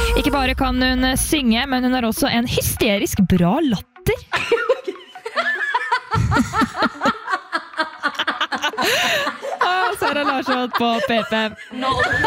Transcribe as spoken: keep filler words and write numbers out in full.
Ikke bare kan hun synge, men hun har også en hysterisk bra latter. ah, Sara Larsson på P fem. Nå